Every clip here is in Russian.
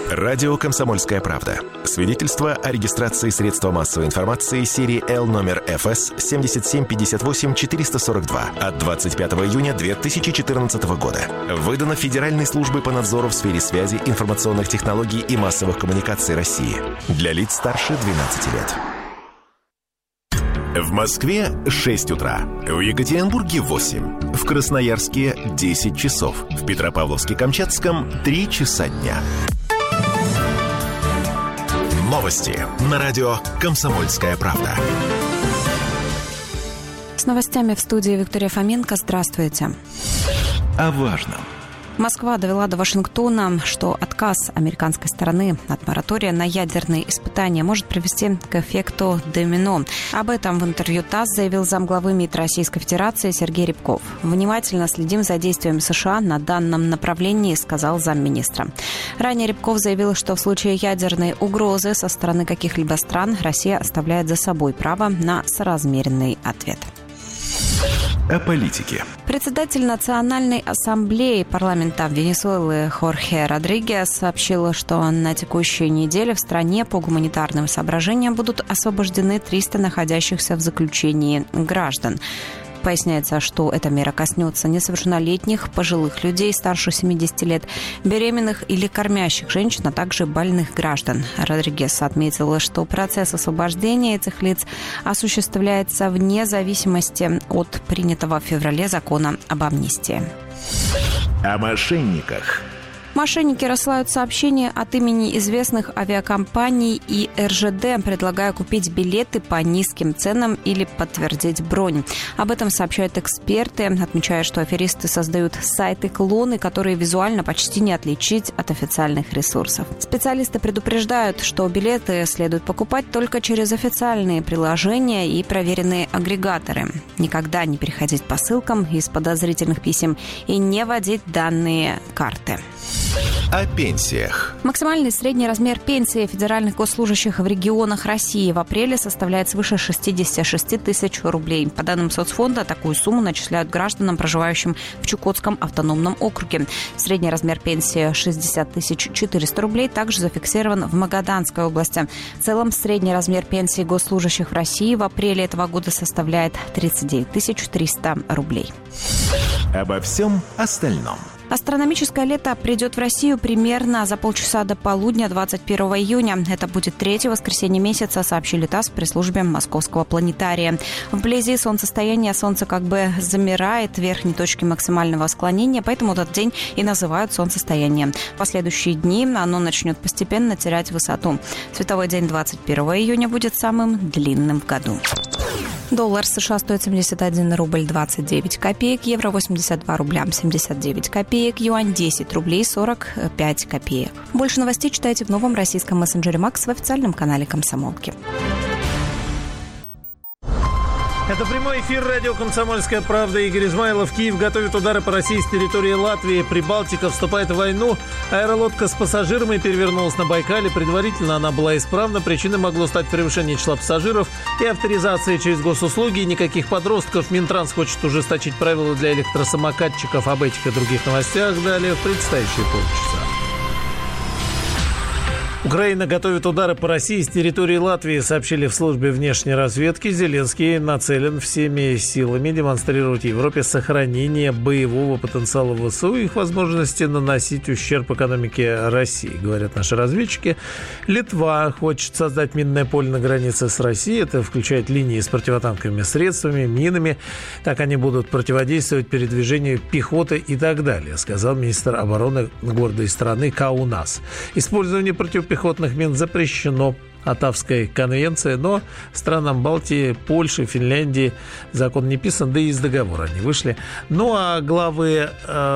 Радио «Комсомольская правда». Свидетельство о регистрации средства массовой информации серии Л номер ФС 7758-442 от 25 июня 2014 года. Выдано Федеральной службой по надзору в сфере связи, информационных технологий и массовых коммуникаций России. Для лиц старше 12 лет. В Москве 6 утра. В Екатеринбурге 8. В Красноярске 10 часов. В Петропавловске-Камчатском 3 часа дня. Новости на радио «Комсомольская правда». С новостями в студии Виктория Фоменко. Здравствуйте. О важном. Москва довела до Вашингтона, что отказ американской стороны от моратория на ядерные испытания может привести к эффекту домино. Об этом в интервью ТАСС заявил замглавы МИД Российской Федерации Сергей Рябков. «Внимательно следим за действиями США на данном направлении», сказал замминистра. Ранее Рябков заявил, что в случае ядерной угрозы со стороны каких-либо стран Россия оставляет за собой право на соразмерный ответ. О политике. Председатель Национальной ассамблеи парламента Венесуэлы Хорхе Родригес сообщил, что на текущей неделе в стране по гуманитарным соображениям будут освобождены 300 находящихся в заключении граждан. Поясняется, что эта мера коснется несовершеннолетних, пожилых людей старше 70 лет, беременных или кормящих женщин, а также больных граждан. Родригес отметил, что процесс освобождения этих лиц осуществляется вне зависимости от принятого в феврале закона об амнистии. О мошенниках. Мошенники рассылают сообщения от имени известных авиакомпаний и РЖД, предлагая купить билеты по низким ценам или подтвердить бронь. Об этом сообщают эксперты, отмечая, что аферисты создают сайты-клоны, которые визуально почти не отличить от официальных ресурсов. Специалисты предупреждают, что билеты следует покупать только через официальные приложения и проверенные агрегаторы. Никогда не переходить по ссылкам из подозрительных писем и не вводить данные карты. О пенсиях. Максимальный средний размер пенсии федеральных госслужащих в регионах России в апреле составляет свыше 66 тысяч рублей. По данным соцфонда, такую сумму начисляют гражданам, проживающим в Чукотском автономном округе. Средний размер пенсии 60 400 рублей также зафиксирован в Магаданской области. В целом, средний размер пенсии госслужащих в России в апреле этого года составляет 39 300 рублей. Обо всем остальном. Астрономическое лето придет в Россию примерно за полчаса до полудня 21 июня. Это будет третье воскресенье месяца, сообщили ТАСС в пресс-службе Московского планетария. Вблизи солнцестояния Солнце как бы замирает в верхней точке максимального склонения, поэтому этот день и называют солнцестоянием. В последующие дни оно начнет постепенно терять высоту. Световой день 21 июня будет самым длинным в году. Доллар США стоит 71 рубль 29 копеек, евро 82 рубля 79 копеек, юань 10 рублей 45 копеек. Больше новостей читайте в новом российском мессенджере Макс в официальном канале «Комсомолки». Это прямой эфир радио «Комсомольская правда». Игорь Измайлов. Киев готовит удары по России с территории Латвии. Прибалтика вступает в войну. Аэролодка с пассажирами перевернулась на Байкале. Предварительно она была исправна. Причиной могло стать превышение числа пассажиров и авторизация через госуслуги. Никаких подростков. Минтранс хочет ужесточить правила для электросамокатчиков. Об этих и других новостях далее в предстоящие полчаса. Украина готовит удары по России с территории Латвии, сообщили в службе внешней разведки. Зеленский нацелен всеми силами демонстрировать Европе сохранение боевого потенциала ВСУ и их возможности наносить ущерб экономике России, говорят наши разведчики. Литва хочет создать минное поле на границе с Россией. Это включает линии с противотанковыми средствами, минами. Так они будут противодействовать передвижению пехоты и так далее, сказал министр обороны гордой страны Каунас. Использование противопехотных мин запрещено Оттавской конвенции, но странам Балтии, Польши, Финляндии закон не писан, да и из договора они вышли. Ну а глава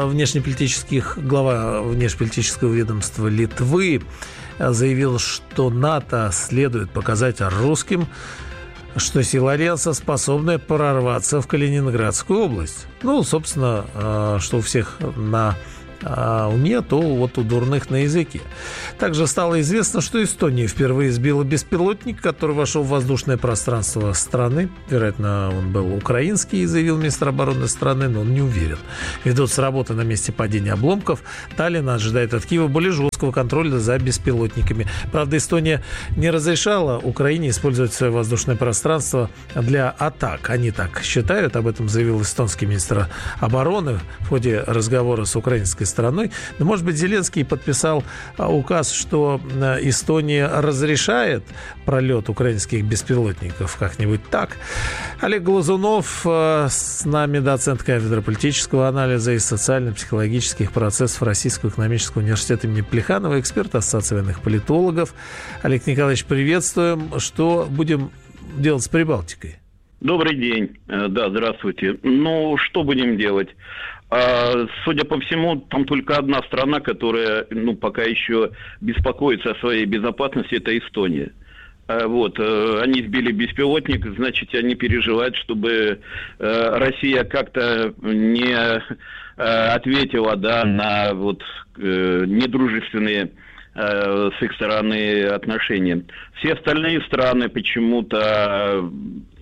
внешнеполитического ведомства Литвы заявил, что НАТО следует показать русским, что сила Альянса способны прорваться в Калининградскую область. Ну, собственно, что у всех на уме, то вот у дурных на языке. Также стало известно, что Эстония впервые сбила беспилотник, который вошел в воздушное пространство страны. Вероятно, он был украинский, заявил министр обороны страны, но он не уверен. Ведутся работы на месте падения обломков. Таллин ожидает от Киева более жесткого контроля за беспилотниками. Правда, Эстония не разрешала Украине использовать свое воздушное пространство для атак. Они так считают, об этом заявил эстонский министр обороны в ходе разговора с украинской стороной. Но, может быть, Зеленский подписал указ, что Эстония разрешает пролет украинских беспилотников как-нибудь так. Олег Глазунов с нами, доцент кафедры политического анализа и социально-психологических процессов Российского экономического университета имени Плеханова, эксперт Ассоциации военных политологов. Олег Николаевич, приветствуем. Что будем делать с Прибалтикой? Добрый день. Да, здравствуйте. Ну, что будем делать? Судя по всему, там только одна страна, которая, пока еще беспокоится о своей безопасности, это Эстония. Вот, они сбили беспилотник, значит, они переживают, чтобы Россия как-то не ответила, на недружественные с их стороны отношения. Все остальные страны почему-то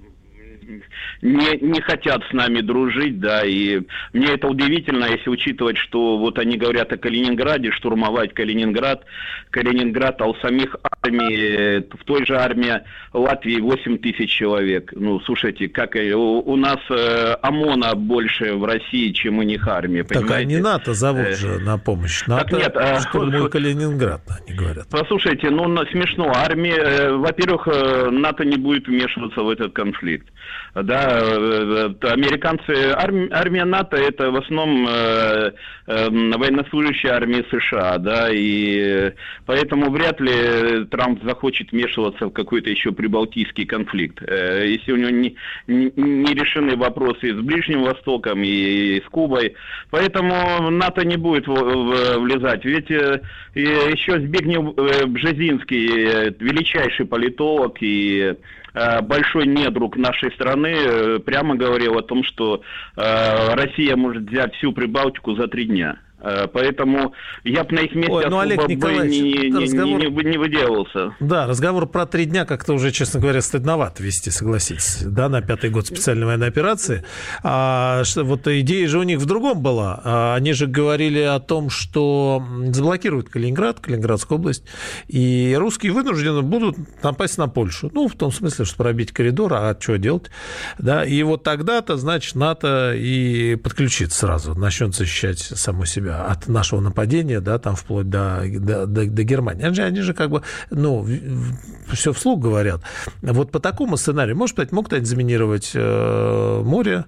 не хотят с нами дружить, да, и мне это удивительно, если учитывать, что вот они говорят о Калининграде, штурмовать Калининград, а у самих армий, в той же армии Латвии 8 тысяч человек. Ну, слушайте, как у нас ОМОНа больше в России, чем у них армия, понимаете? Так они НАТО зовут же на помощь. НАТО штурмует Калининград, они говорят. Послушайте, смешно. Армия, во-первых, НАТО не будет вмешиваться в этот конфликт. Да, американцы, армия НАТО это в основном военнослужащие армии США, да, и поэтому вряд ли Трамп захочет вмешиваться в какой-то еще прибалтийский конфликт. Если у него не решены вопросы с Ближним Востоком и с Кубой, поэтому НАТО не будет влезать. Ведь еще Збигнев Бжезинский, величайший политолог и большой недруг нашей страны, прямо говорил о том, что Россия может взять всю Прибалтику за 3 дня. Поэтому я бы на их месте Олег не выделывался. Да, разговор про 3 дня как-то уже, честно говоря, стыдновато вести, согласитесь. Да, на 5-й год специальной военной операции. Вот идея же у них в другом была. Они же говорили о том, что заблокируют Калининград, Калининградскую область, и русские вынуждены будут напасть на Польшу. В том смысле, что пробить коридор, а что делать? Да, и вот тогда-то, значит, НАТО и подключится сразу, начнет защищать саму себя от нашего нападения, да, там вплоть до Германии. Они же как бы, все вслух говорят. Вот по такому сценарию, может быть, могут они заминировать море,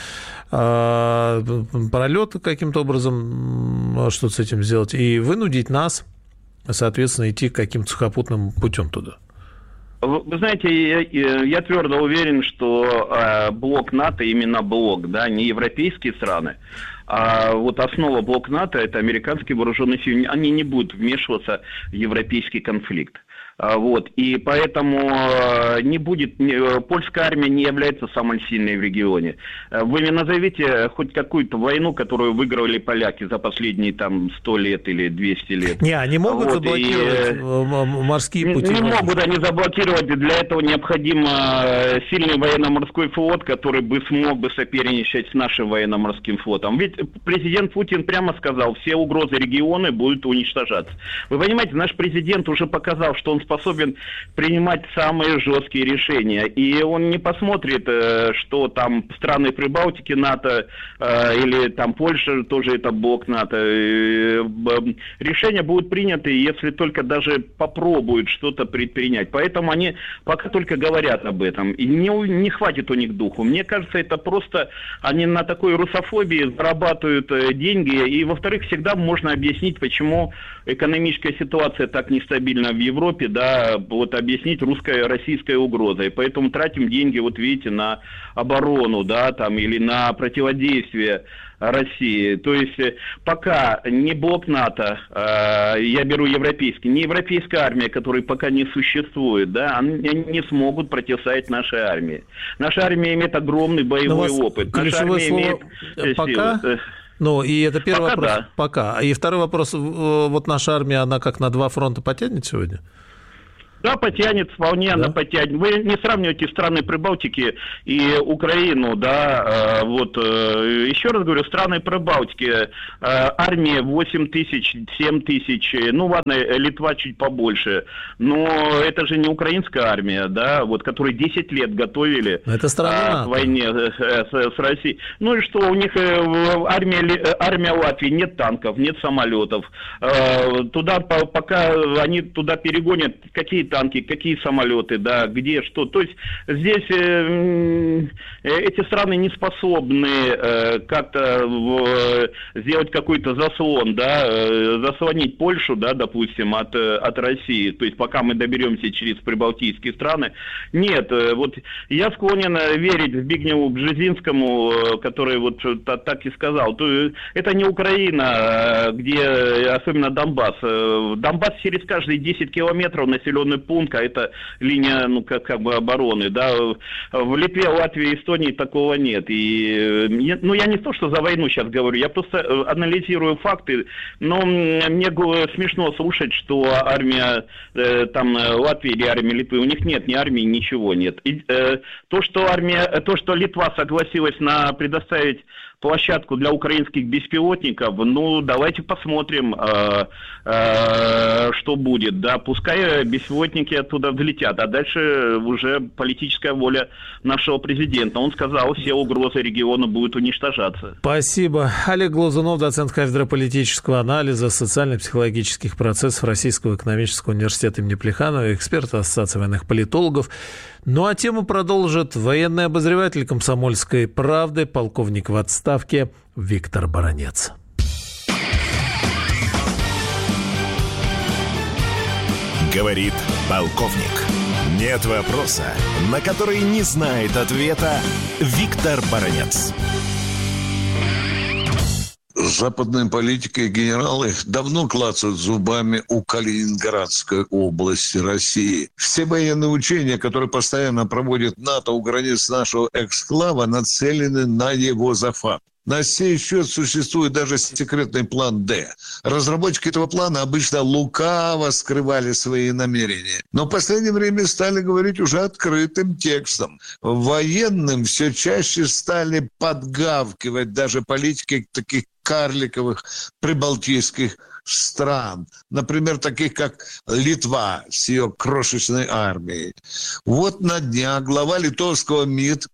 пролет каким-то образом, что-то с этим сделать, и вынудить нас, соответственно, идти каким-то сухопутным путем туда. Вы знаете, я твердо уверен, что блок НАТО именно блок, да, не европейские страны, а вот основа блока НАТО – это американские вооруженные силы. Они не будут вмешиваться в европейский конфликт. Вот. И поэтому польская армия не является самой сильной в регионе. Вы мне назовите хоть какую-то войну, которую выиграли поляки за последние 100 лет или 200 лет. Не, они могут заблокировать морские пути. Не могут они заблокировать. Для этого необходим сильный военно-морской флот, который бы смог бы соперничать с нашим военно-морским флотом. Ведь президент Путин прямо сказал, все угрозы региона будут уничтожаться. Вы понимаете, наш президент уже показал, что он способен принимать самые жесткие решения. И он не посмотрит, что там страны Прибалтики НАТО или там Польша тоже это блок НАТО. Решения будут приняты, если только даже попробуют что-то предпринять. Поэтому они пока только говорят об этом. И не хватит у них духу. Мне кажется, это просто они на такой русофобии зарабатывают деньги. И, во-вторых, всегда можно объяснить, почему экономическая ситуация так нестабильна в Европе, да, вот объяснить русско-российской угрозой. Поэтому тратим деньги, вот видите, на оборону, да, там, или на противодействие России. То есть пока не блок НАТО, я беру европейский, не европейская армия, которая пока не существует, да, они не смогут противостоять нашей армии. Наша армия имеет огромный боевой опыт. Ключевое слово «пока». Ну, и это первый пока вопрос. Да. Пока. И второй вопрос. Вот наша армия, она как на 2 фронта потянет сегодня? Да, потянет, вполне она потянет. Вы не сравнивайте страны Прибалтики и Украину, да, вот, еще раз говорю, страны Прибалтики, армия 8 тысяч, 7 тысяч, ну ладно, Литва чуть побольше, но это же не украинская армия, да, вот, которую 10 лет готовили к войне с Россией. Ну и что, у них армия Латвии, нет танков, нет самолетов, туда, пока они туда перегонят, какие танки, какие самолеты, да, где, что. То есть здесь эти страны не способны как-то сделать какой-то заслон, да, заслонить Польшу, да, допустим, от России. То есть пока мы доберемся через прибалтийские страны. Нет, вот я склонен верить Збигневу Бжезинскому, который вот так и сказал. То это не Украина, где особенно Донбасс. Донбасс через каждые 10 километров населенный пункт, а это линия, ну, как бы обороны, да. В Литве, Латвии, Эстонии такого нет. И, ну, я не то, что за войну сейчас говорю, я просто анализирую факты, но мне смешно слушать, что армия там Латвии или армия Литвы, у них нет ни армии, ничего нет. И то, что Литва согласилась предоставить площадку для украинских беспилотников, ну, давайте посмотрим, что будет, да, пускай беспилотники оттуда взлетят, а дальше уже политическая воля нашего президента. Он сказал, все угрозы региона будут уничтожаться. Спасибо. Олег Глазунов, доцент кафедры политического анализа, социально-психологических процессов Российского экономического университета имени Плеханова, эксперт Ассоциации военных политологов. Ну а тему продолжит военный обозреватель «Комсомольской правды», полковник в отставке Виктор Баранец. Говорит полковник. Нет вопроса, на который не знает ответа Виктор Баранец. Западные политики и генералы давно клацают зубами у Калининградской области России. Все военные учения, которые постоянно проводит НАТО у границ нашего эксклава, нацелены на его захват. На сей счет существует даже секретный план «Д». Разработчики этого плана обычно лукаво скрывали свои намерения. Но в последнее время стали говорить уже открытым текстом. Военным все чаще стали подгавкивать даже политики таких карликовых прибалтийских стран. Например, таких как Литва с ее крошечной армией. Вот на днях глава литовского МИД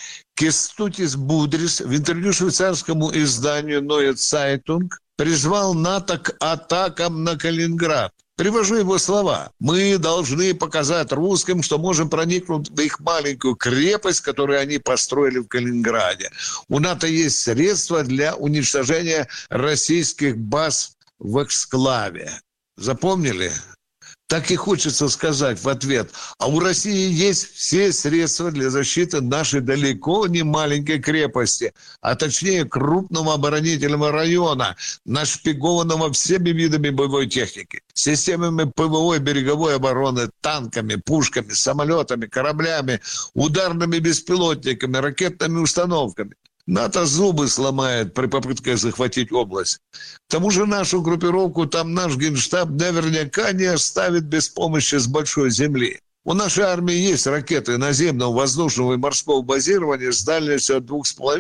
Кестутис Будрис в интервью швейцарскому изданию Neue Zeitung призвал НАТО к атакам на Калининград. Привожу его слова. «Мы должны показать русским, что можем проникнуть в их маленькую крепость, которую они построили в Калининграде. У НАТО есть средства для уничтожения российских баз в эксклаве». Запомнили? Так и хочется сказать в ответ. А у России есть все средства для защиты нашей далеко не маленькой крепости, а точнее крупного оборонительного района, нашпигованного всеми видами боевой техники, системами ПВО и береговой обороны, танками, пушками, самолетами, кораблями, ударными беспилотниками, ракетными установками. НАТО зубы сломает при попытке захватить область. К тому же нашу группировку там наш генштаб наверняка не оставит без помощи с большой земли. У нашей армии есть ракеты наземного, воздушного и морского базирования с дальностью от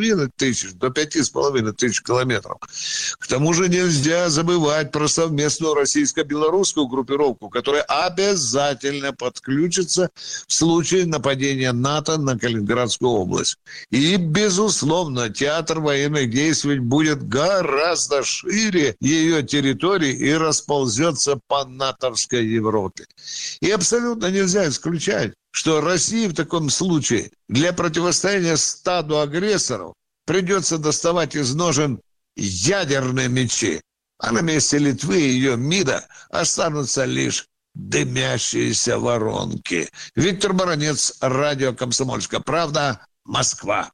2500 до 5500 километров. К тому же нельзя забывать про совместную российско-белорусскую группировку, которая обязательно подключится в случае нападения НАТО на Калининградскую область. И, безусловно, театр военных действий будет гораздо шире ее территории и расползется по натовской Европе. И абсолютно нельзя исключать, что России в таком случае для противостояния стаду агрессоров придется доставать из ножен ядерные мечи, а на месте Литвы и ее МИДа останутся лишь дымящиеся воронки. Виктор Баранец, радио «Комсомольская правда», Москва.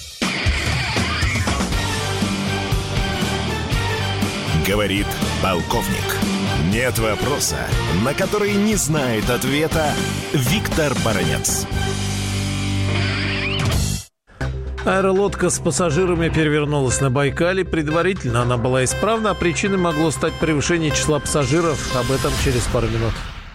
Говорит полковник. Нет вопроса, на который не знает ответа Виктор Баранец. Аэролодка с пассажирами перевернулась на Байкале. Предварительно она была исправна, а причиной могло стать превышение числа пассажиров. Об этом через пару минут.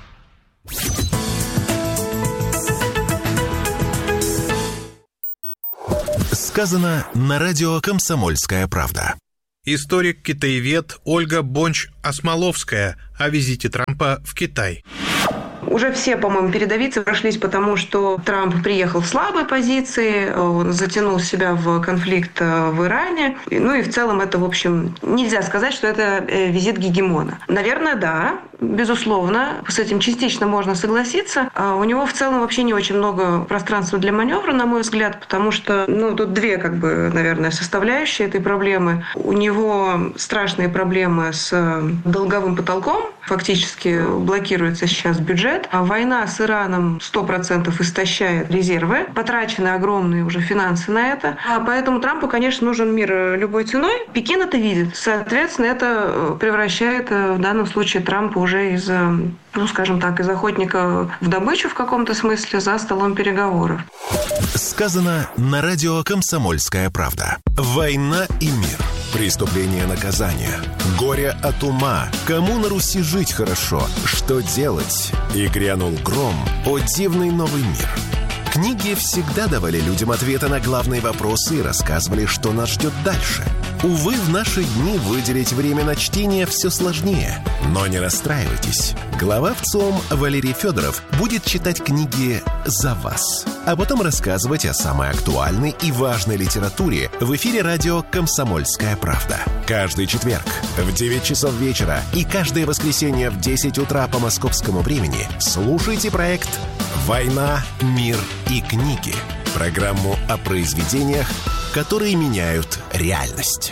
Сказано на радио «Комсомольская правда». Историк-китаевед Ольга Бонч-Осмоловская о визите Трампа в Китай. Уже все, по-моему, передовицы прошлись, потому что Трамп приехал в слабой позиции, он затянул себя в конфликт в Иране. Ну и в целом это, в общем, нельзя сказать, что это визит гегемона. Наверное, да, безусловно, с этим частично можно согласиться. У него в целом вообще не очень много пространства для маневра, на мой взгляд, потому что, тут две, наверное, составляющие этой проблемы. У него страшные проблемы с долговым потолком. Фактически блокируется сейчас бюджет. А война с Ираном 100% истощает резервы. Потрачены огромные уже финансы на это. Поэтому Трампу, конечно, нужен мир любой ценой. Пекин это видит. Соответственно, это превращает в данном случае Трампа уже из охотника в добычу в каком-то смысле за столом переговоров. Сказано на радио «Комсомольская правда». Война и мир. Преступление, наказание. Горе от ума. Кому на Руси жить хорошо? Что делать? И грянул гром. О дивный новый мир. Книги всегда давали людям ответы на главные вопросы и рассказывали, что нас ждет дальше. Увы, в наши дни выделить время на чтение все сложнее. Но не расстраивайтесь. Глава ВЦИОМ Валерий Федоров будет читать книги за вас, а потом рассказывать о самой актуальной и важной литературе в эфире радио «Комсомольская правда». Каждый четверг в 9 часов вечера и каждое воскресенье в 10 утра по московскому времени слушайте проект «Война, мир и книги». Программу о произведениях, которые меняют реальность.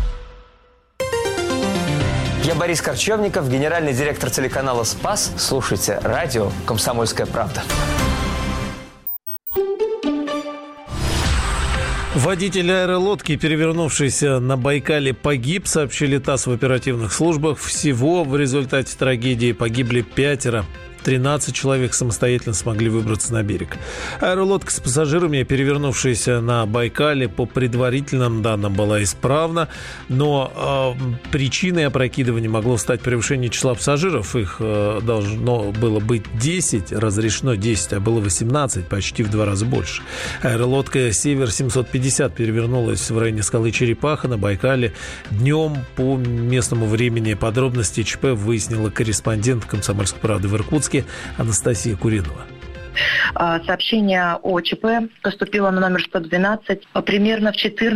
Я Борис Корчевников, генеральный директор телеканала «Спас». Слушайте радио «Комсомольская правда». Водитель аэролодки, перевернувшийся на Байкале, погиб, сообщили ТАСС в оперативных службах. Всего в результате трагедии погибли 5. 13 человек самостоятельно смогли выбраться на берег. Аэролодка с пассажирами, перевернувшаяся на Байкале, по предварительным данным была исправна, но причиной опрокидывания могло стать превышение числа пассажиров. Их должно было быть 10, разрешено 10, а было 18, почти в 2 раза больше. Аэролодка «Север-750» перевернулась в районе скалы Черепаха на Байкале. Днем по местному времени подробности ЧП выяснила корреспондент «Комсомольской правды» в Иркутске Анастасия Куринова. Сообщение о ЧП поступило на номер 112 примерно в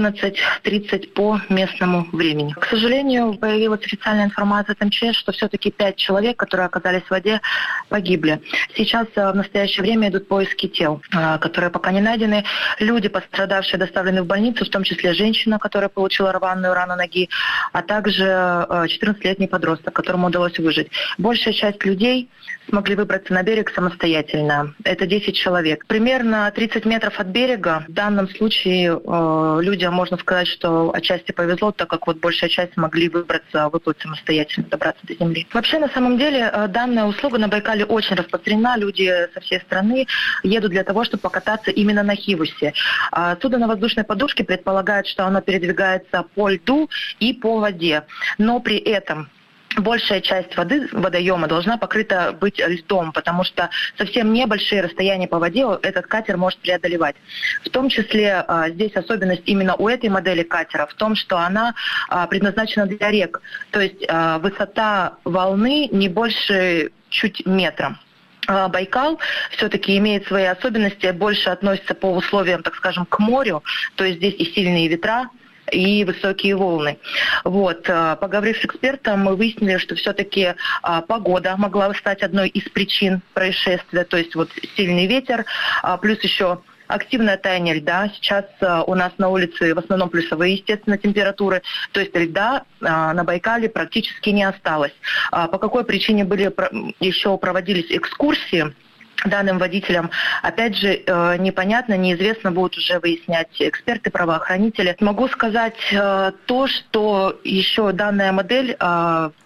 14:30 по местному времени. К сожалению, появилась официальная информация от МЧС, что все-таки 5 человек, которые оказались в воде, погибли. Сейчас в настоящее время идут поиски тел, которые пока не найдены. Люди, пострадавшие, доставлены в больницу, в том числе женщина, которая получила рваную рану ноги, а также 14-летний подросток, которому удалось выжить. Большая часть людей смогли выбраться на берег самостоятельно. Это 10 человек. Примерно 30 метров от берега. В данном случае людям, можно сказать, что отчасти повезло, так как большая часть смогли выплыть самостоятельно, добраться до земли. Вообще, на самом деле, данная услуга на Байкале очень распространена. Люди со всей страны едут для того, чтобы покататься именно на Хивусе. Судно на воздушной подушке предполагает, что оно передвигается по льду и по воде. Но при этом большая часть водоема должна покрыта быть льдом, потому что совсем небольшие расстояния по воде этот катер может преодолевать. В том числе здесь особенность именно у этой модели катера в том, что она предназначена для рек. То есть высота волны не больше чуть метра. Байкал все-таки имеет свои особенности, больше относится по условиям, так скажем, к морю, то есть здесь и сильные ветра, и высокие волны. Поговорив с экспертом, мы выяснили, что все-таки погода могла стать одной из причин происшествия, то есть сильный ветер, плюс еще активное таяние льда. Сейчас у нас на улице в основном плюсовые, естественно, температуры, то есть льда на Байкале практически не осталось. По какой причине еще проводились экскурсии данным водителям, опять же, непонятно, неизвестно, будут уже выяснять эксперты, правоохранители. Могу сказать то, что еще данная модель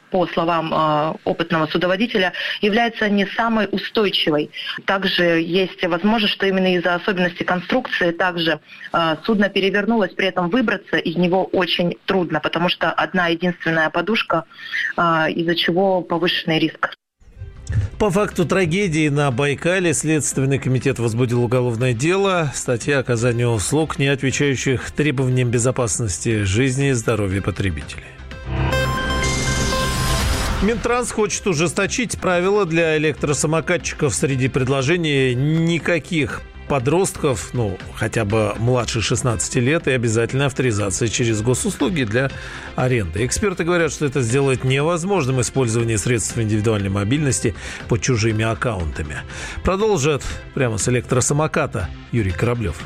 по словам опытного судоводителя, является не самой устойчивой. Также есть возможность, что именно из-за особенностей конструкции также судно перевернулось, при этом выбраться из него очень трудно, потому что одна единственная подушка, из-за чего повышенный риск. По факту трагедии на Байкале Следственный комитет возбудил уголовное дело. Статья оказания услуг, не отвечающих требованиям безопасности жизни и здоровья потребителей. Минтранс хочет ужесточить правила для электросамокатчиков. Среди предложений никаких подростков, хотя бы младше 16 лет, и обязательная авторизация через госуслуги для аренды. Эксперты говорят, что это сделает невозможным использование средств индивидуальной мобильности под чужими аккаунтами. Продолжит прямо с электросамоката Юрий Кораблев.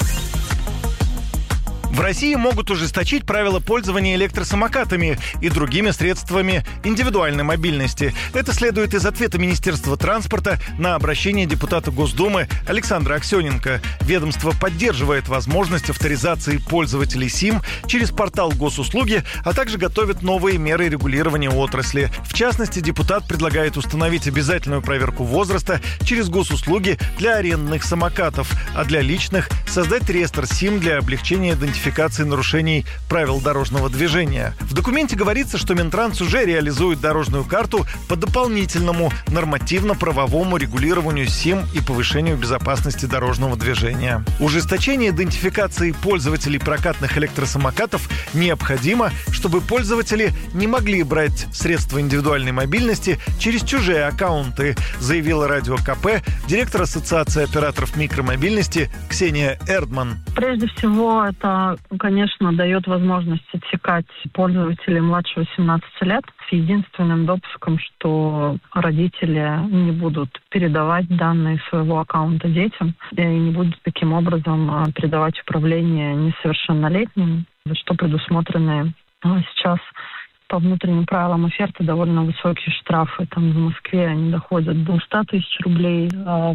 В России могут ужесточить правила пользования электросамокатами и другими средствами индивидуальной мобильности. Это следует из ответа Министерства транспорта на обращение депутата Госдумы Александра Аксененко. Ведомство поддерживает возможность авторизации пользователей СИМ через портал госуслуги, а также готовит новые меры регулирования отрасли. В частности, депутат предлагает установить обязательную проверку возраста через госуслуги для арендных самокатов, а для личных создать реестр СИМ для облегчения идентификации нарушений правил дорожного движения. В документе говорится, что Минтранс уже реализует дорожную карту по дополнительному нормативно-правовому регулированию СИМ и повышению безопасности дорожного движения. Ужесточение идентификации пользователей прокатных электросамокатов необходимо, чтобы пользователи не могли брать средства индивидуальной мобильности через чужие аккаунты, заявила Радио КП директор Ассоциации операторов микромобильности Ксения Эрдман. Прежде всего, это, конечно, дает возможность отсекать пользователей младше 18 лет с единственным допуском, что родители не будут передавать данные своего аккаунта детям и не будут таким образом передавать управление несовершеннолетним, за что предусмотрены сейчас по внутренним правилам оферты довольно высокие штрафы. Там в Москве они доходят до 100 тысяч рублей, а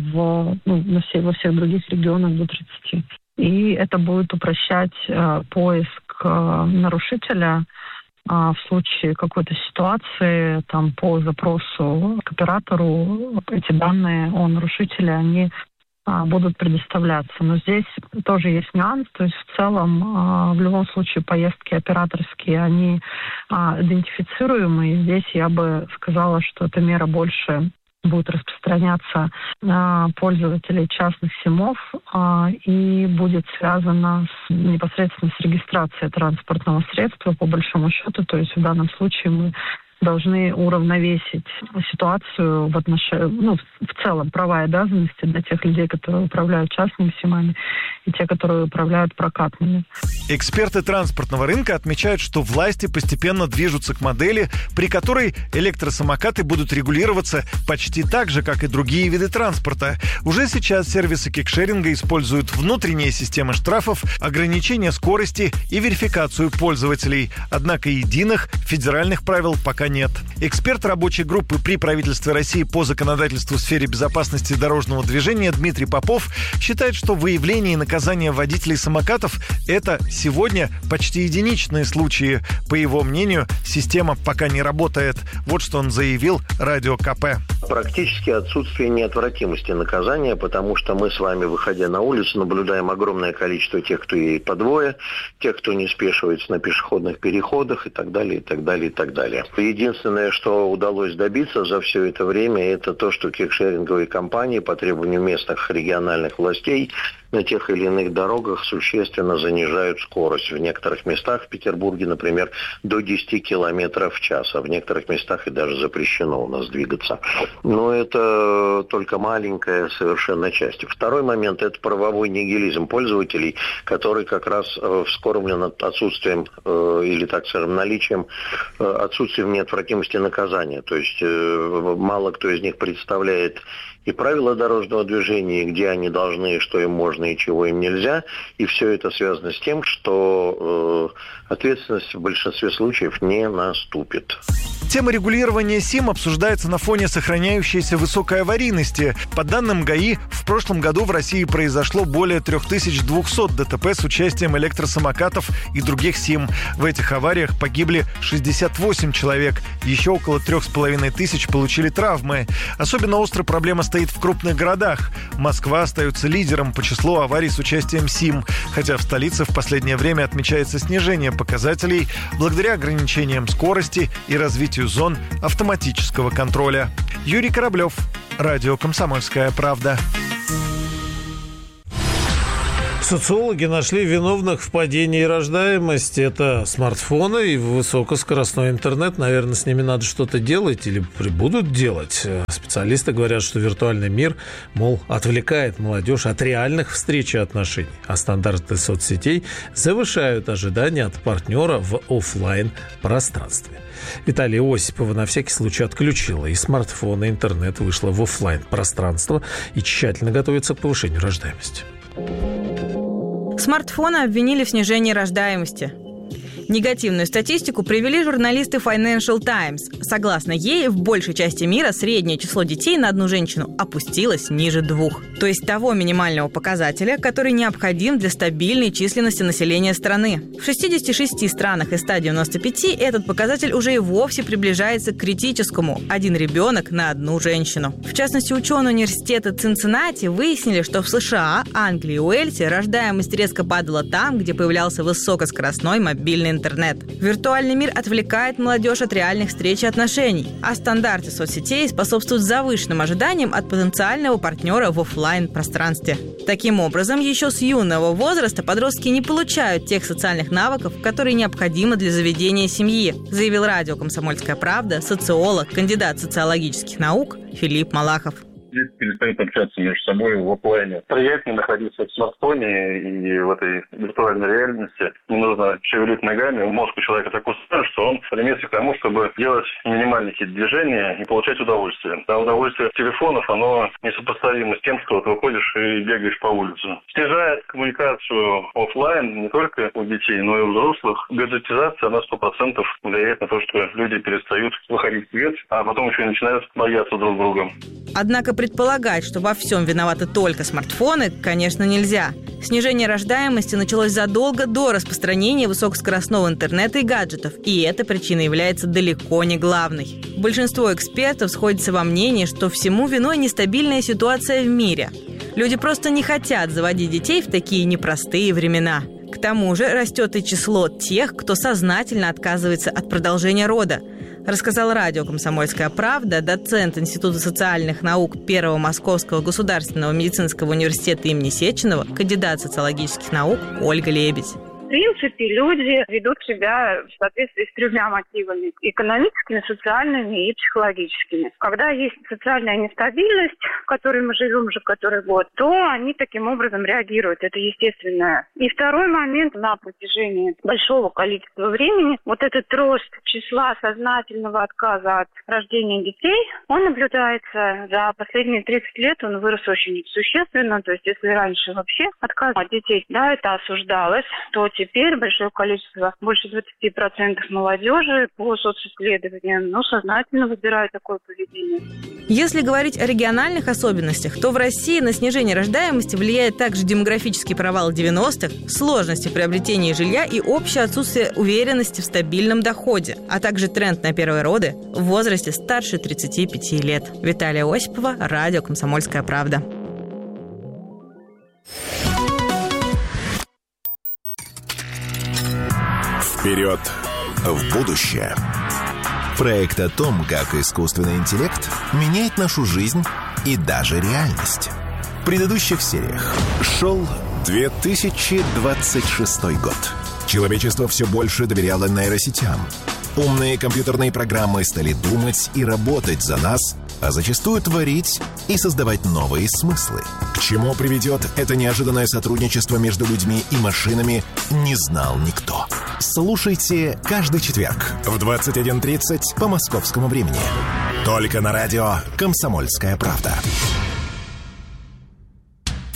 во всех других регионах до 30. И это будет упрощать поиск нарушителя в случае какой-то ситуации, там по запросу к оператору эти данные о нарушителе, они будут предоставляться. Но здесь тоже есть нюанс, то есть в целом в любом случае поездки операторские, они идентифицируемы, и здесь я бы сказала, что эта мера больше будет распространяться на пользователей частных СИМов и будет связана непосредственно с регистрацией транспортного средства по большому счету. То есть в данном случае мы должны уравновесить ситуацию в отношении, в целом права и обязанности для тех людей, которые управляют частными СИМами, и те, которые управляют прокатными. Эксперты транспортного рынка отмечают, что власти постепенно движутся к модели, при которой электросамокаты будут регулироваться почти так же, как и другие виды транспорта. Уже сейчас сервисы кикшеринга используют внутренние системы штрафов, ограничения скорости и верификацию пользователей. Однако единых федеральных правил пока нет. Эксперт рабочей группы при правительстве России по законодательству в сфере безопасности дорожного движения Дмитрий Попов считает, что выявление и наказание водителей самокатов – это сегодня почти единичные случаи. По его мнению, система пока не работает. Вот что он заявил Радио КП. Практически отсутствие неотвратимости наказания, потому что мы с вами, выходя на улицу, наблюдаем огромное количество тех, кто едет по двое, тех, кто не спешивается на пешеходных переходах и так далее, и так далее, и так далее. Единственное, что удалось добиться за все это время, это то, что кикшеринговые компании по требованию местных региональных властей на тех или иных дорогах существенно занижают скорость. В некоторых местах, в Петербурге, например, до 10 километров в час, а в некоторых местах и даже запрещено у нас двигаться. Но это только маленькая совершенно часть. Второй момент – это правовой нигилизм пользователей, который как раз вскормлен отсутствием, или, так скажем, наличием, отсутствием неотвратимости наказания. То есть мало кто из них представляет и правила дорожного движения, и где они должны, что им можно и чего им нельзя. И все это связано с тем, что ответственность в большинстве случаев не наступит. Тема регулирования СИМ обсуждается на фоне сохраняющейся высокой аварийности. По данным ГАИ, в прошлом году в России произошло более 3200 ДТП с участием электросамокатов и других СИМ. В этих авариях погибли 68 человек. Еще около 3500 получили травмы. Особенно острая проблема стоит в крупных городах. Москва остается лидером по числу аварий с участием СИМ. Хотя в столице в последнее время отмечается снижение показателей благодаря ограничениям скорости и развитию зон автоматического контроля. Юрий Кораблев, радио «Комсомольская правда». Социологи нашли виновных в падении рождаемости. Это смартфоны и высокоскоростной интернет. Наверное, с ними надо что-то делать или будут делать. Специалисты говорят, что виртуальный мир, мол, отвлекает молодежь от реальных встреч и отношений. А стандарты соцсетей завышают ожидания от партнера в офлайн-пространстве. Виталия Осипова на всякий случай отключила и смартфон, и интернет, вышла в офлайн-пространство и тщательно готовится к повышению рождаемости. Смартфоны обвинили в снижении рождаемости. Негативную статистику привели журналисты Financial Times. Согласно ей, в большей части мира среднее число детей на одну женщину опустилось ниже 2. То есть того минимального показателя, который необходим для стабильной численности населения страны. В 66 странах из 195 этот показатель уже и вовсе приближается к критическому – 1 ребенок на одну женщину. В частности, ученые университета Цинциннати выяснили, что в США, Англии и Уэльсе рождаемость резко падала там, где появлялся высокоскоростной мобильный интернет. Виртуальный мир отвлекает молодежь от реальных встреч и отношений, а стандарты соцсетей способствуют завышенным ожиданиям от потенциального партнера в офлайн-пространстве. Таким образом, еще с юного возраста подростки не получают тех социальных навыков, которые необходимы для заведения семьи, заявил радио «Комсомольская правда» социолог, кандидат социологических наук Филипп Малахов. Дети перестают общаться между собой в офлайне. Приятнее находиться в смартфоне и в этой виртуальной реальности. Не нужно шевелить ногами. Мозг у человека так устроен, что он стремится к тому, чтобы делать минимальные какие-то движения и получать удовольствие. А удовольствие телефонов, оно несопоставимо с тем, что ты выходишь и бегаешь по улице. Снижает коммуникацию офлайн не только у детей, но и у взрослых. Гаджетизация, она 100% влияет на то, что люди перестают выходить в свет, а потом еще и начинают бояться друг друга. Однако предполагать, что во всем виноваты только смартфоны, конечно, нельзя. Снижение рождаемости началось задолго до распространения высокоскоростного интернета и гаджетов, и эта причина является далеко не главной. Большинство экспертов сходятся во мнении, что всему виной нестабильная ситуация в мире. Люди просто не хотят заводить детей в такие непростые времена. К тому же растет и число тех, кто сознательно отказывается от продолжения рода, рассказал радио «Комсомольская правда» доцент Института социальных наук Первого Московского государственного медицинского университета имени Сеченова, кандидат социологических наук Ольга Лебедь. В принципе, люди ведут себя в соответствии с 3 мотивами – экономическими, социальными и психологическими. Когда есть социальная нестабильность, в которой мы живем уже в который год, то они таким образом реагируют. Это естественно. И второй момент – на протяжении большого количества времени вот этот рост числа сознательного отказа от рождения детей, он наблюдается за последние 30 лет, он вырос очень существенно. То есть если раньше вообще отказ от детей, да, это осуждалось, то теперь большое количество, больше 20% молодежи по социсследованиям, сознательно выбирают такое поведение. Если говорить о региональных особенностях, то в России на снижение рождаемости влияет также демографический провал 90-х, сложности приобретения жилья и общее отсутствие уверенности в стабильном доходе, а также тренд на первые роды в возрасте старше 35 лет. Виталия Осипова, радио «Комсомольская правда». Вперед в будущее. Проект о том, как искусственный интеллект меняет нашу жизнь и даже реальность. В предыдущих сериях шел 2026 год. Человечество все больше доверяло нейросетям. Умные компьютерные программы стали думать и работать за нас, а зачастую творить и создавать новые смыслы. К чему приведет это неожиданное сотрудничество между людьми и машинами, не знал никто. Слушайте каждый четверг в 21:30 по московскому времени. Только на радио «Комсомольская правда».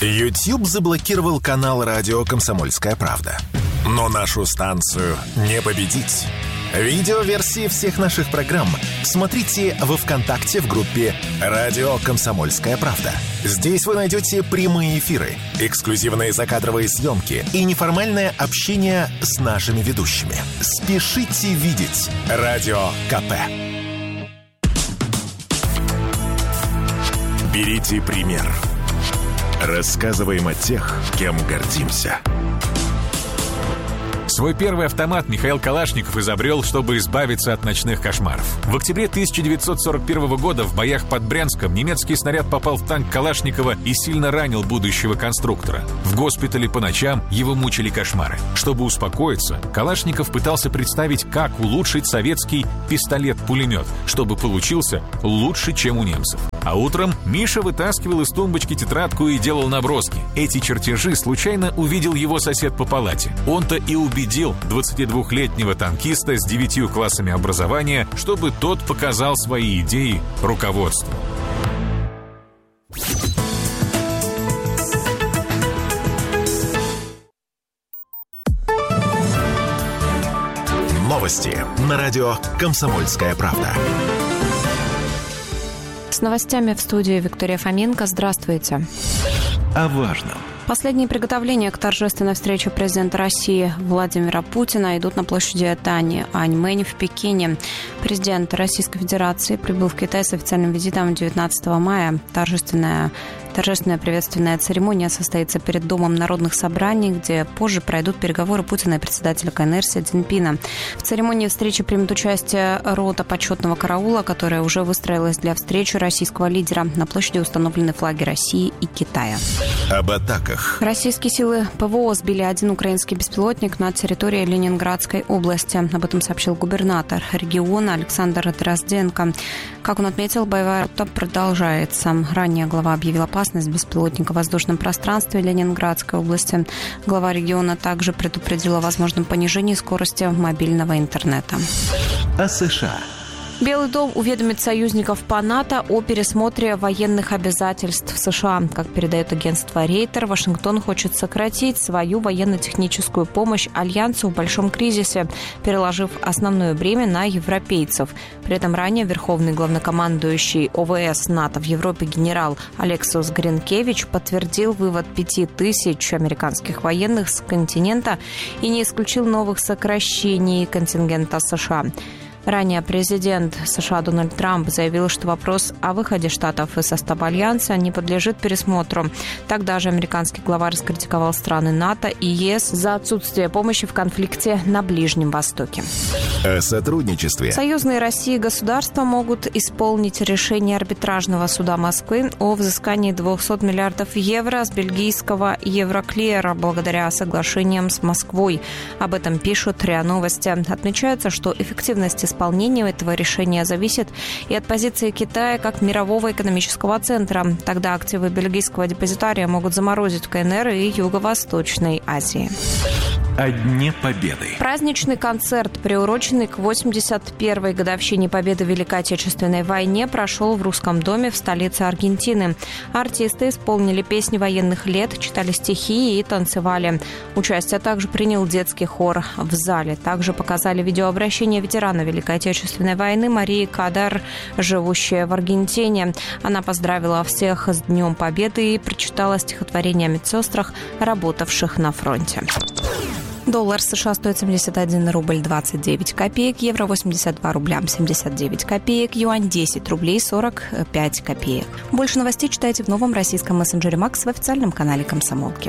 YouTube заблокировал канал радио «Комсомольская правда». Но нашу станцию не победить. Видеоверсии всех наших программ смотрите во ВКонтакте в группе «Радио Комсомольская правда». Здесь вы найдете прямые эфиры, эксклюзивные закадровые съемки и неформальное общение с нашими ведущими. Спешите видеть Радио КП. Берите пример. Рассказываем о тех, кем гордимся. Свой первый автомат Михаил Калашников изобрел, чтобы избавиться от ночных кошмаров. В октябре 1941 года в боях под Брянском немецкий снаряд попал в танк Калашникова и сильно ранил будущего конструктора. В госпитале по ночам его мучили кошмары. Чтобы успокоиться, Калашников пытался представить, как улучшить советский пистолет-пулемет, чтобы получился лучше, чем у немцев. А утром Миша вытаскивал из тумбочки тетрадку и делал наброски. Эти чертежи случайно увидел его сосед по палате. Он-то и убедил 22-летнего танкиста с 9 классами образования, чтобы тот показал свои идеи руководству. Новости на радио «Комсомольская правда». С новостями в студии Виктория Фоменко. Здравствуйте. О важном. Последние приготовления к торжественной встрече президента России Владимира Путина идут на площади Тани Аньмэнь в Пекине. Президент Российской Федерации прибыл в Китай с официальным визитом 19 мая. Торжественная приветственная церемония состоится перед Домом народных собраний, где позже пройдут переговоры Путина и председателя КНР Си Цзиньпина. В церемонии встречи примут участие рота почетного караула, которая уже выстроилась для встречи российского лидера. На площади установлены флаги России и Китая. Об атаках. Российские силы ПВО сбили один украинский беспилотник на территории Ленинградской области. Об этом сообщил губернатор региона Александр Дрозденко. Как он отметил, боевая работа продолжается. Ранее глава объявил опасность беспилотника в воздушном пространстве Ленинградской области. Глава региона также предупредил о возможном понижении скорости мобильного интернета. О США. Белый дом уведомит союзников по НАТО о пересмотре военных обязательств США. Как передает агентство Рейтер, Вашингтон хочет сократить свою военно-техническую помощь Альянсу в большом кризисе, переложив основное бремя на европейцев. При этом ранее верховный главнокомандующий ОВС НАТО в Европе генерал Алексус Гринкевич подтвердил вывод 5000 американских военных с континента и не исключил новых сокращений контингента США. Ранее президент США Дональд Трамп заявил, что вопрос о выходе Штатов из состава Альянса не подлежит пересмотру. Тогда же американский глава раскритиковал страны НАТО и ЕС за отсутствие помощи в конфликте на Ближнем Востоке. О сотрудничестве. Союзные России государства могут исполнить решение арбитражного суда Москвы о взыскании 200 миллиардов евро с бельгийского Евроклира благодаря соглашениям с Москвой. Об этом пишут РИА Новости. Отмечается, что эффективность исполнения этого решения зависит и от позиции Китая как мирового экономического центра. Тогда активы бельгийского депозитария могут заморозить в КНР и Юго-Восточной Азии. О Дне Победы. Праздничный концерт, приуроченный к 81-й годовщине победы в Великой Отечественной войне, прошел в Русском доме в столице Аргентины. Артисты исполнили песни военных лет, читали стихи и танцевали. Участие также принял детский хор в зале. Также показали видеообращение ветерана Великой Отечественной войны Марии Кадар, живущая в Аргентине. Она поздравила всех с Днем Победы и прочитала стихотворение о медсестрах, работавших на фронте. Доллар США стоит 71 рубль 29 копеек, евро 82 рубля 79 копеек, юань 10 рублей 45 копеек. Больше новостей читайте в новом российском мессенджере Макс в официальном канале Комсомолки.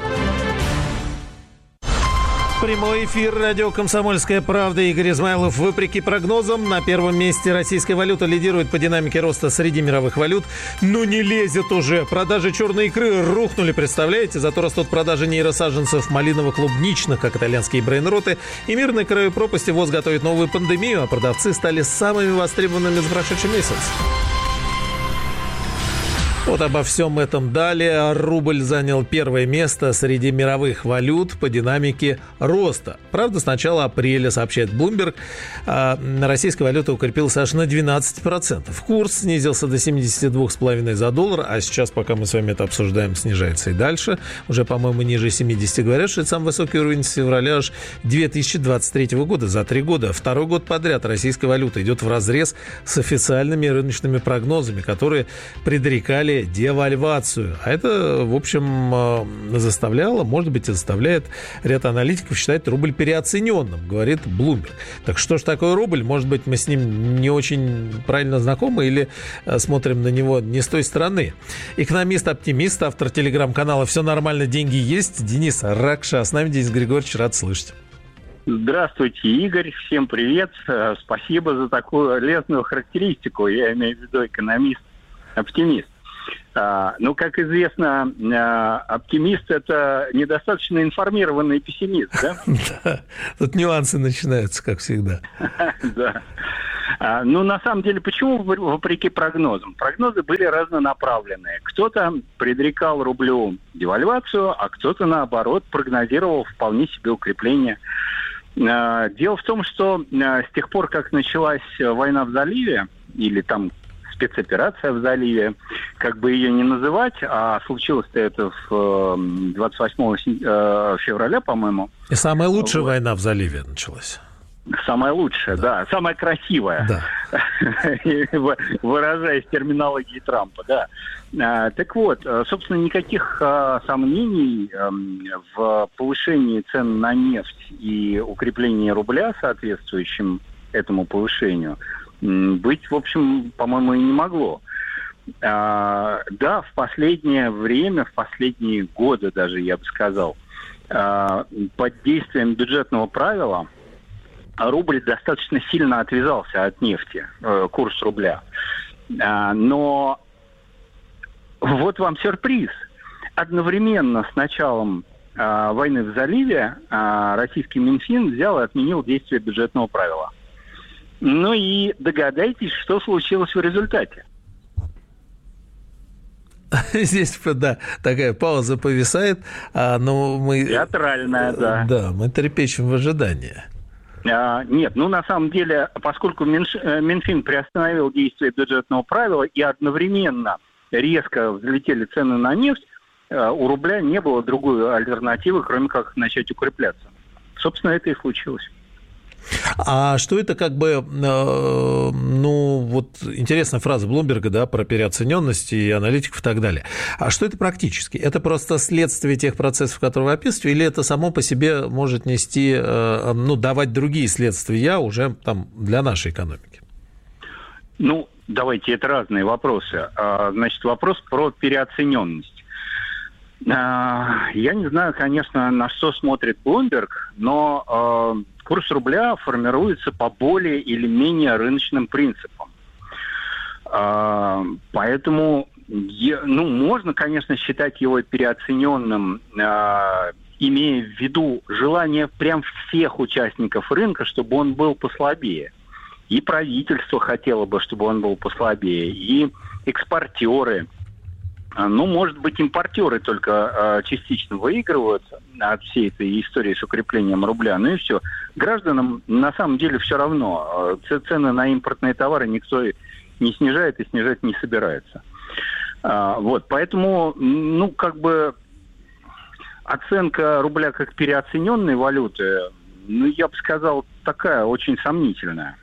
Прямой эфир радио «Комсомольская правда». Игорь Измайлов. Вопреки прогнозам, на первом месте российская валюта лидирует по динамике роста среди мировых валют. Но не лезет уже. Продажи черной икры рухнули, представляете? Зато растут продажи нейросаженцев малиново-клубничных, как итальянские брейнроты. И мир на краю пропасти. ВОЗ готовит новую пандемию, а продавцы стали самыми востребованными за прошедший месяц. Вот обо всем этом далее. Рубль занял первое место среди мировых валют по динамике роста. Правда, с начала апреля, сообщает Bloomberg, российская валюта укрепилась аж на 12%. Курс снизился до 72,5 за доллар, а сейчас, пока мы с вами это обсуждаем, снижается и дальше. Уже, по-моему, ниже 70. Говорят, что это самый высокий уровень с февраля аж 2023 года. За 3 года. Второй год подряд российская валюта идет вразрез с официальными рыночными прогнозами, которые предрекали девальвацию. А это, в общем, заставляло, может быть, и заставляет ряд аналитиков считать рубль переоцененным, говорит Bloomberg. Так что же такое рубль? Может быть, мы с ним не очень правильно знакомы или смотрим на него не с той стороны? Экономист-оптимист, автор телеграм-канала «Все нормально, деньги есть» Денис Ракша. С нами Денис Григорьевич, рад слышать. Здравствуйте, Игорь. Всем привет. Спасибо за такую лестную характеристику. Я имею в виду экономист-оптимист. Ну, как известно, оптимист – это недостаточно информированный пессимист, да? Да, тут нюансы начинаются, как всегда. Да. Ну, на самом деле, почему вопреки прогнозам? Прогнозы были разнонаправленные. Кто-то предрекал рублю девальвацию, а кто-то, наоборот, прогнозировал вполне себе укрепление. Дело в том, что с тех пор, как началась война в заливе, или там спецоперация в заливе, как бы ее ни называть, а случилось-то это 28 февраля, по-моему. И самая лучшая война в заливе началась. Самая лучшая, да. Самая красивая. Да. Выражаясь терминологией Трампа, да. Так вот, собственно, никаких сомнений в повышении цен на нефть и укреплении рубля, соответствующим этому повышению, быть, в общем, по-моему, и не могло. Да, в последнее время, в последние годы даже, я бы сказал, под действием бюджетного правила рубль достаточно сильно отвязался от нефти, курс рубля. Но вот вам сюрприз. Одновременно с началом войны в заливе российский Минфин взял и отменил действие бюджетного правила. Ну и догадайтесь, что случилось в результате. Здесь, да, такая пауза повисает, но мы... Театральная, да. Да, мы трепещем в ожидании. Нет, ну на самом деле, поскольку Минфин приостановил действие бюджетного правила и одновременно резко взлетели цены на нефть, у рубля не было другой альтернативы, кроме как начать укрепляться. Собственно, это и случилось. А что это как бы, ну, вот интересная фраза Блумберга, да, про переоцененность и аналитиков и так далее. А что это практически? Это просто следствие тех процессов, которые вы описываете, или это само по себе может нести, ну, давать другие следствия уже там для нашей экономики? Ну, давайте, это разные вопросы. Значит, вопрос про переоцененность. Я не знаю, конечно, на что смотрит Bloomberg, но курс рубля формируется по более или менее рыночным принципам. Поэтому, ну, можно, конечно, считать его переоцененным, имея в виду желание прям всех участников рынка, чтобы он был послабее. И правительство хотело бы, чтобы он был послабее, и экспортеры. Ну, может быть, импортеры только частично выигрывают от всей этой истории с укреплением рубля. Ну и все. Гражданам на самом деле все равно. Цены на импортные товары никто не снижает и снижать не собирается. Вот, поэтому, ну, как бы оценка рубля как переоцененной валюты, ну, я бы сказал, такая очень сомнительная.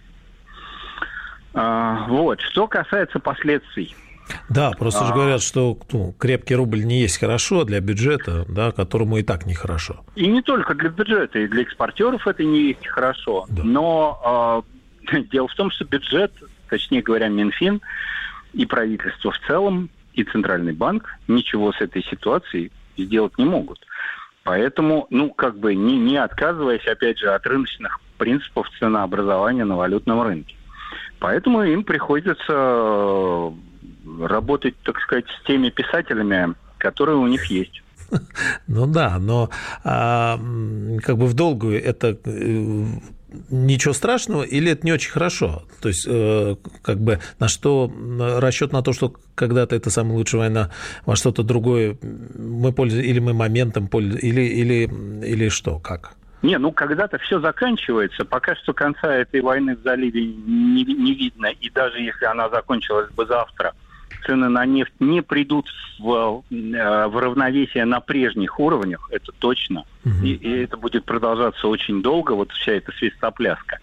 Вот, что касается последствий. Да, просто же говорят, что крепкий рубль не есть хорошо для бюджета, да, которому и так нехорошо. И не только для бюджета, и для экспортеров это не есть хорошо. Да. Но дело в том, что бюджет, точнее говоря, Минфин и правительство в целом, и Центральный банк ничего с этой ситуацией сделать не могут. Поэтому, ну, как бы не отказываясь, опять же, от рыночных принципов ценообразования на валютном рынке. Поэтому им приходится работать, так сказать, с теми писателями, которые у них есть. Ну да, но как бы в долгую это ничего страшного или это не очень хорошо? То есть, как бы, на что расчет на то, что когда-то это самая лучшая война, во что-то другое мы пользуемся, или мы моментом пользуемся, или что, как? Не, когда-то все заканчивается. Пока что конца этой войны в заливе не видно. И даже если она закончилась бы завтра, цены на нефть не придут в равновесие на прежних уровнях, это точно. И это будет продолжаться очень долго, вот вся эта свистопляска.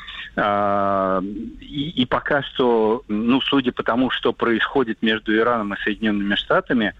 И пока что, судя по тому, что происходит между Ираном и Соединенными Штатами,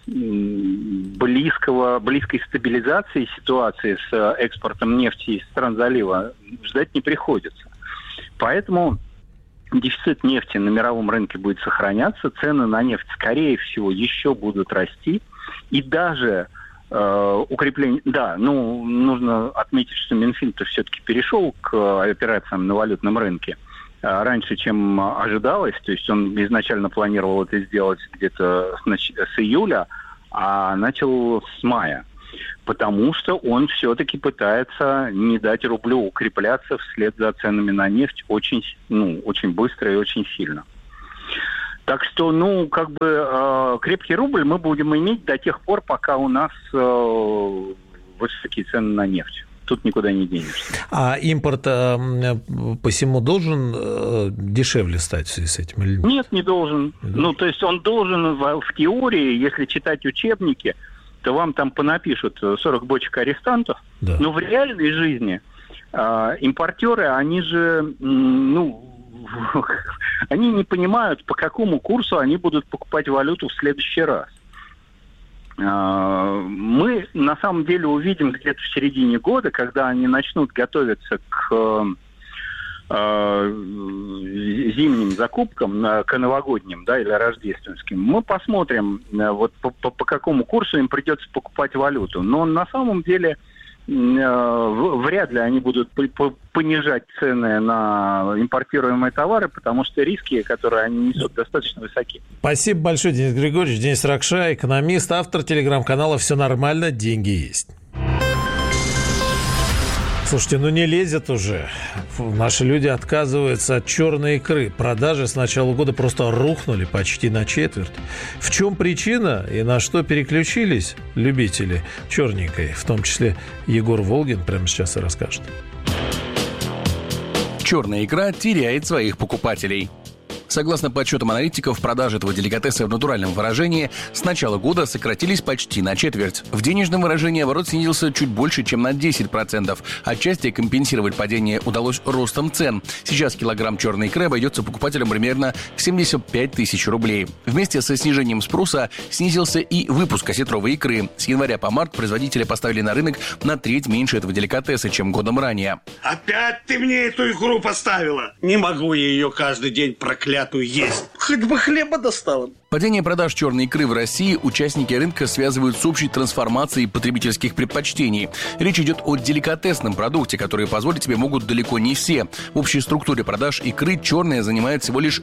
близкой стабилизации ситуации с экспортом нефти из стран залива ждать не приходится. Поэтому дефицит нефти на мировом рынке будет сохраняться, цены на нефть, скорее всего, еще будут расти. И даже укрепление... Да, нужно отметить, что Минфин-то все-таки перешел к операциям на валютном рынке раньше, чем ожидалось. То есть он изначально планировал это сделать где-то с июля, а начал с мая. Потому что он все-таки пытается не дать рублю укрепляться вслед за ценами на нефть очень быстро и очень сильно. Так что, крепкий рубль мы будем иметь до тех пор, пока у нас высокие цены на нефть. Тут никуда не денешься. А импорт посему должен дешевле стать в связи с этим? Или нет? Нет, не должен. То есть он должен в теории, если читать учебники, то вам там понапишут 40 бочек арестантов. Да. Но в реальной жизни импортеры, они же, они не понимают, по какому курсу они будут покупать валюту в следующий раз. Мы на самом деле увидим где-то в середине года, когда они начнут готовиться к зимним закупкам, к новогодним, или рождественским. Мы посмотрим, по какому курсу им придется покупать валюту. Но на самом деле вряд ли они будут понижать цены на импортируемые товары, потому что риски, которые они несут, достаточно высоки. Спасибо большое, Денис Григорьевич. Денис Ракша, экономист, автор телеграм-канала «Все нормально, деньги есть». Слушайте, не лезет уже. Наши люди отказываются от черной икры. Продажи с начала года просто рухнули почти на четверть. В чем причина и на что переключились любители черненькой? В том числе Егор Волгин прямо сейчас и расскажет. Черная икра теряет своих покупателей. Согласно подсчетам аналитиков, продажи этого деликатеса в натуральном выражении с начала года сократились почти на четверть. В денежном выражении оборот снизился чуть больше, чем на 10%. Отчасти компенсировать падение удалось ростом цен. Сейчас килограмм черной икры обойдется покупателям примерно в 75 тысяч рублей. Вместе со снижением спроса снизился и выпуск осетровой икры. С января по март производители поставили на рынок на треть меньше этого деликатеса, чем годом ранее. Опять ты мне эту икру поставила? Не могу я ее каждый день проклятую есть. Хоть бы хлеба достала. Падение продаж черной икры в России участники рынка связывают с общей трансформацией потребительских предпочтений. Речь идет о деликатесном продукте, который позволить себе могут далеко не все. В общей структуре продаж икры черная занимает всего лишь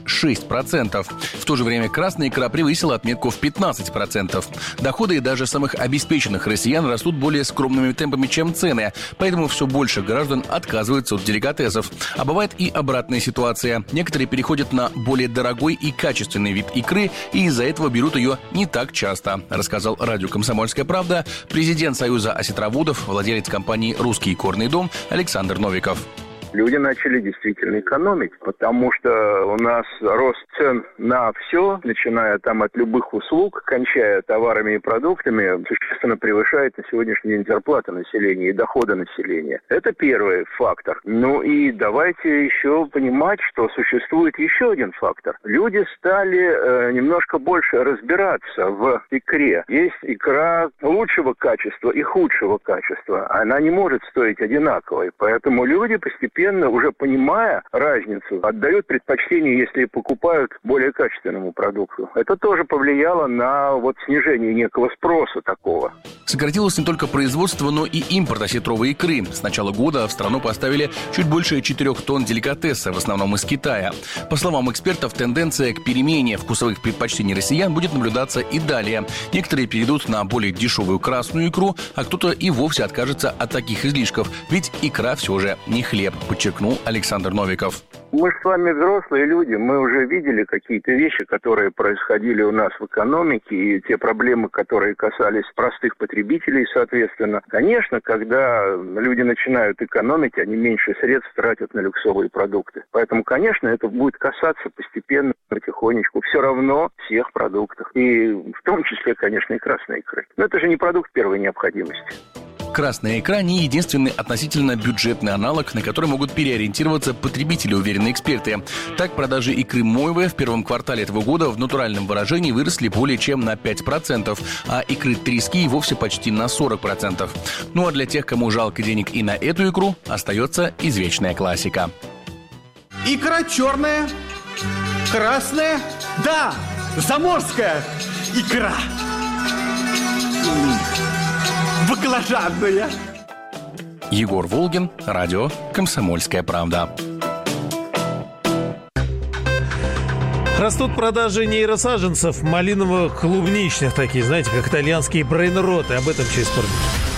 6%. В то же время красная икра превысила отметку в 15%. Доходы даже самых обеспеченных россиян растут более скромными темпами, чем цены, поэтому все больше граждан отказываются от деликатесов. А бывает и обратная ситуация. Некоторые переходят на более дорогой и качественный вид икры и из-за этого берут ее не так часто, рассказал радио «Комсомольская правда» президент Союза осетроводов, владелец компании «Русский икорный дом» Александр Новиков. Люди начали действительно экономить, потому что у нас рост цен на все, начиная от любых услуг, кончая товарами и продуктами, существенно превышает на сегодняшний день зарплаты населения и доходы населения. Это первый фактор. И давайте еще понимать, что существует еще один фактор. Люди стали немножко больше разбираться в икре. Есть икра лучшего качества и худшего качества. Она не может стоить одинаковой, поэтому люди постепенно, уже понимая разницу, отдают предпочтение, если покупают более качественному продукту. Это тоже повлияло на снижение некого спроса такого. Сократилось не только производство, но и импорт осетровой икры. С начала года в страну поставили чуть больше 4 тонн деликатеса, в основном из Китая. По словам экспертов, тенденция к перемене вкусовых предпочтений россиян будет наблюдаться и далее. Некоторые перейдут на более дешевую красную икру, а кто-то и вовсе откажется от таких излишков, ведь икра все же не хлеб, подчеркнул Александр Новиков. Мы же с вами взрослые люди, мы уже видели какие-то вещи, которые происходили у нас в экономике, и те проблемы, которые касались простых потребителей, соответственно. Конечно, когда люди начинают экономить, они меньше средств тратят на люксовые продукты. Поэтому, конечно, это будет касаться постепенно, потихонечку, все равно всех продуктов. И в том числе, конечно, и красной икры. Но это же не продукт первой необходимости. Красная икра не единственный относительно бюджетный аналог, на который могут переориентироваться потребители, уверены эксперты. Так, продажи икры мойвы в первом квартале этого года в натуральном выражении выросли более чем на 5%, а икры трески и вовсе почти на 40%. Ну а для тех, кому жалко денег и на эту икру, остается извечная классика. Икра черная, красная, да, заморская икра. Баклажанная. Егор Волгин, радио «Комсомольская правда». Растут продажи нейросаженцев, малиново-клубничных такие, знаете, как итальянские брейн-роты. Об этом через пару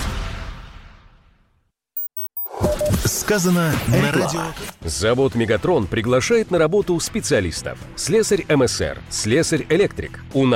минут. Сказано на радио. Завод «Мегатрон» приглашает на работу специалистов. Слесарь МСР, слесарь-электрик.